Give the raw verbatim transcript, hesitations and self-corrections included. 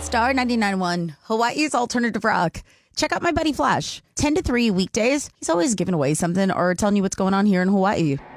Star ninety-nine point one, Hawaii's alternative rock. Check out my buddy Flash. ten to three weekdays. He's always giving away something or telling you what's going on here in Hawaii.